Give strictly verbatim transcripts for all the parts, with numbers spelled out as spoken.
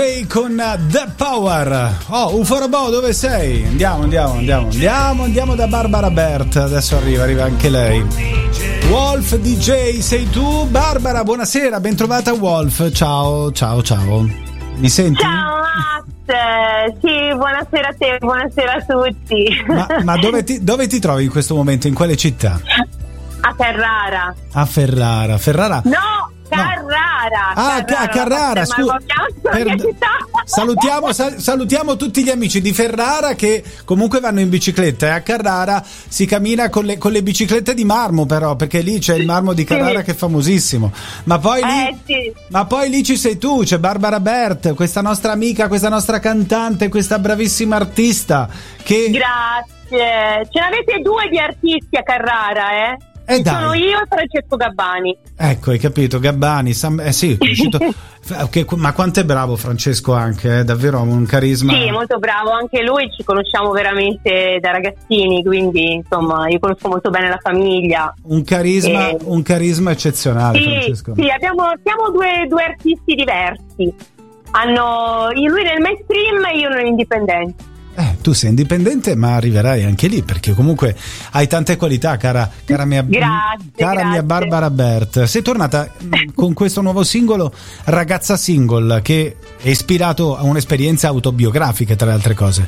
Con The Power. Oh, Ufo Robot, dove sei? Andiamo, andiamo, andiamo, andiamo, andiamo da Barbara Bert. Adesso arriva, arriva anche lei. Wolf D J, sei tu? Barbara, buonasera, ben trovata Wolf. Ciao, ciao, ciao. Mi senti? Ciao Max, sì, buonasera a te, buonasera a tutti. Ma, ma dove, ti, dove ti trovi in questo momento? In quale città? A Ferrara. A Ferrara, Ferrara? No! Carrara, no. Ah, Carrara, a Carrara, scusa. Per... Salutiamo, sal- salutiamo tutti gli amici di Ferrara che comunque vanno in bicicletta, e a Carrara si cammina con le, con le biciclette di marmo, però, perché lì c'è il marmo di Carrara, sì, che è famosissimo. Ma poi lì, eh, sì. ma poi lì ci sei tu, c'è Barbara Bert, questa nostra amica, questa nostra cantante, questa bravissima artista che... Grazie. Ce n'avete due di artisti a Carrara, eh? Eh dai. Sono io e Francesco Gabbani. Ecco, hai capito, Gabbani, Sam, eh sì, è uscito, okay, ma quanto è bravo Francesco anche, eh, davvero un carisma. Sì, molto bravo, anche lui, ci conosciamo veramente da ragazzini, quindi insomma io conosco molto bene la famiglia. Un carisma, e... un carisma eccezionale, sì, Francesco. Sì, abbiamo, siamo due, due artisti diversi, hanno lui nel mainstream e io nell'indipendente. Eh, tu sei indipendente, ma arriverai anche lì, perché comunque hai tante qualità, cara, cara mia, grazie, cara grazie. mia Barbara Bert. Sei tornata con questo nuovo singolo, Ragazza Single, che è ispirato a un'esperienza autobiografica, tra le altre cose.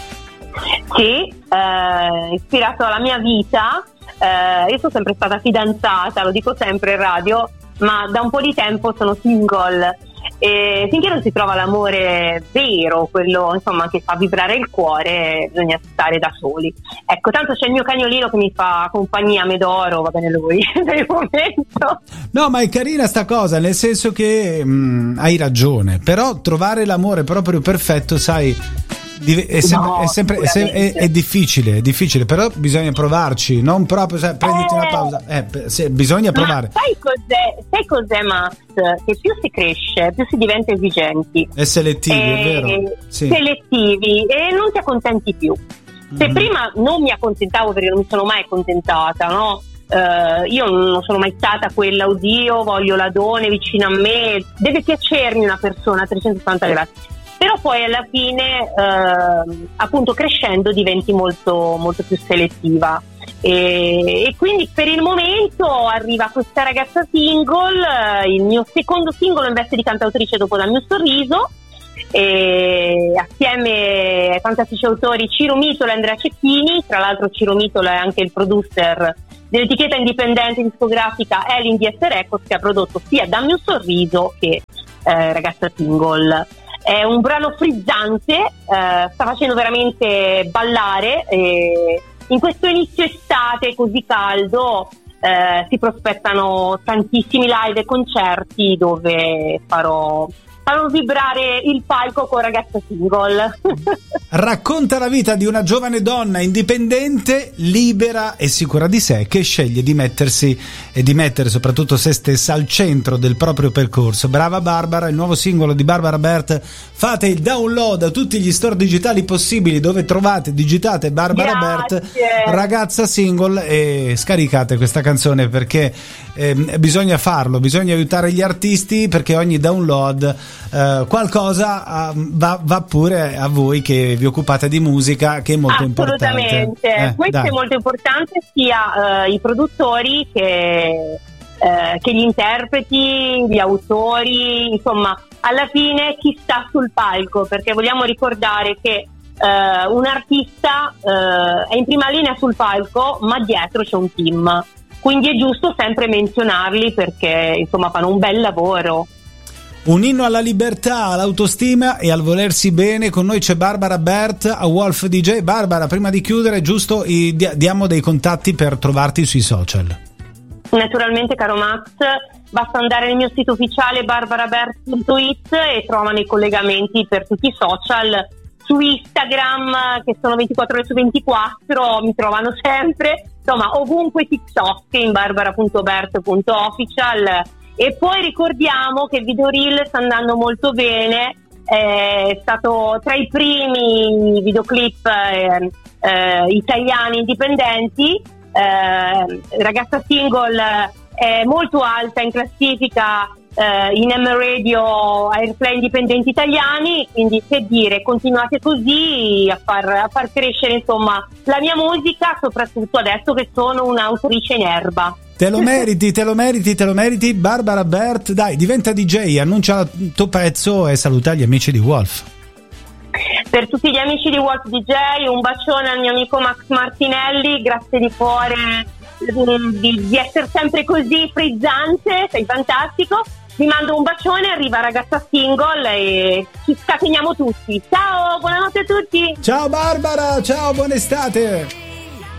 Sì, eh, ispirato alla mia vita. Eh, io sono sempre stata fidanzata, lo dico sempre in radio, ma da un po' di tempo sono single. E finché non si trova l'amore vero, quello insomma che fa vibrare il cuore, bisogna stare da soli. Ecco, tanto c'è il mio cagnolino che mi fa compagnia, Medoro, va bene lui per il momento. No, ma è carina sta cosa, nel senso che mh, hai ragione, però trovare l'amore proprio perfetto, sai, è sempre, no, è, sempre è, se- è, è difficile, è difficile, però bisogna provarci, non proprio, sai, prenditi eh, una pausa, eh, se, bisogna provare. Sai cos'è, sai cos'è Max? Che più si cresce, più si diventa esigenti. E selettivi, e, è vero? Sì. Selettivi e non ti accontenti più. Se mm-hmm. prima non mi accontentavo perché non mi sono mai accontentata, no? Uh, io non sono mai stata quella, oddio, voglio l'adone vicino a me, deve piacermi una persona a trecentosessanta gradi. Però poi alla fine eh, appunto crescendo diventi molto, molto più selettiva e, e quindi per il momento arriva questa ragazza single, eh, il mio secondo singolo in veste di cantautrice dopo Dal mio sorriso, e assieme ai fantastici autori Ciro Mitola e Andrea Cecchini. Tra l'altro Ciro Mitola è anche il producer dell'etichetta indipendente discografica Elin D S Records, che ha prodotto sia Dammi un sorriso che eh, Ragazza Single. È un brano frizzante, eh, sta facendo veramente ballare e in questo inizio estate così caldo eh, si prospettano tantissimi live e concerti dove farò farò vibrare il palco con Ragazza Single. Racconta la vita di una giovane donna indipendente, libera e sicura di sé, che sceglie di mettersi e di mettere soprattutto se stessa al centro del proprio percorso. Brava Barbara, il nuovo singolo di Barbara Bert. Fate il download a tutti gli store digitali possibili dove trovate, digitate Barbara Grazie. Bert, Ragazza Single, e scaricate questa canzone, perché eh, bisogna farlo, bisogna aiutare gli artisti, perché ogni download Uh, qualcosa uh, va, va pure a voi che vi occupate di musica, che è molto importante. Assolutamente, eh, questo dai. è molto importante, sia uh, i produttori che, uh, che gli interpreti, gli autori, insomma alla fine chi sta sul palco, perché vogliamo ricordare che uh, un artista uh, è in prima linea sul palco, ma dietro c'è un team, quindi è giusto sempre menzionarli, perché insomma fanno un bel lavoro. Un inno alla libertà, all'autostima e al volersi bene. Con noi c'è Barbara Bert a Wolf D J. Barbara, prima di chiudere, giusto, i, diamo dei contatti per trovarti sui social. Naturalmente, caro Max, basta andare nel mio sito ufficiale barbarabert punto it e trovano i collegamenti per tutti i social. Su Instagram, che sono ventiquattro ore su ventiquattro, mi trovano sempre, insomma ovunque, TikTok in barbara punto bert punto official. E poi ricordiamo che il video reel sta andando molto bene, è stato tra i primi videoclip eh, eh, italiani indipendenti. eh, Ragazza Single è molto alta in classifica eh, in M Radio Airplay indipendenti italiani, quindi che dire, continuate così a far, a far crescere insomma la mia musica, soprattutto adesso che sono un'autrice in erba. Te lo meriti, te lo meriti, te lo meriti. Barbara Bert, dai, diventa D J, annuncia il tuo pezzo e saluta gli amici di Wolf. Per tutti gli amici di Wolf D J, un bacione al mio amico Max Martinelli, grazie di cuore di, di essere sempre così frizzante, sei fantastico. Vi mando un bacione, arriva Ragazza Single e ci scateniamo tutti. Ciao, buonanotte a tutti. Ciao Barbara, ciao, buona estate.